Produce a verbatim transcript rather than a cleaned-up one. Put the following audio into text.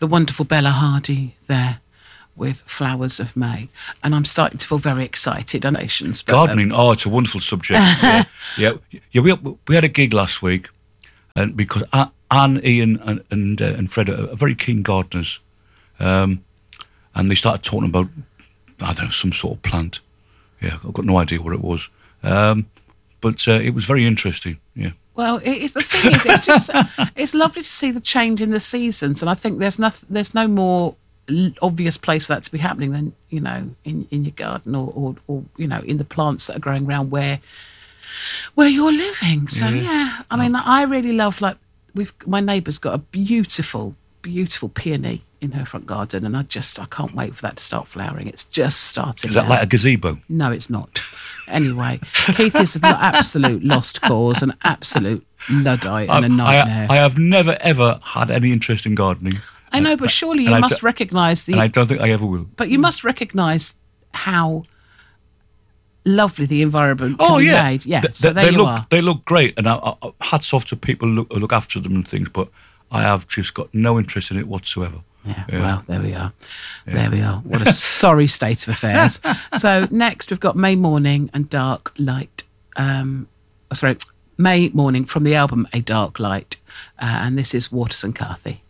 the wonderful Bella Hardy there with Flowers of May, and I'm starting to feel very excited. Nations, but, Gardening, um, oh, it's a wonderful subject. yeah, yeah, yeah. We we had a gig last week, and because Anne, Ian, and and, uh, and Fred are very keen gardeners, um, and they started talking about I don't know some sort of plant. Yeah, I've got no idea what it was, um, but uh, it was very interesting. Yeah. Well, it is, the thing is, it's just it's lovely to see the change in the seasons, and I think there's no there's no more obvious place for that to be happening than, you know, in, in your garden or, or, or, you know, in the plants that are growing around where where you're living. So, yeah, yeah I mean, I really love, like, we've my neighbour's got a beautiful, beautiful peony in her front garden, and I just, I can't wait for that to start flowering. It's just starting. Is that now. like a gazebo? No, it's not. Anyway, Keith is an absolute lost cause, an absolute Luddite and a nightmare. I, I have never, ever had any interest in gardening. I know, but surely you must recognise the... And I don't think I ever will. But you must recognise how lovely the environment can oh, be yeah. made. Yeah, they, so there they you look, are. They look great, and I, I, hats off to people who look, who look after them and things, but I have just got no interest in it whatsoever. Yeah, yeah. Well, there we are. Yeah. There we are. What a sorry state of affairs. So next we've got May Morning and Dark Light. Um, oh, sorry, May Morning from the album A Dark Light. Uh, and this is Waters and Carthy.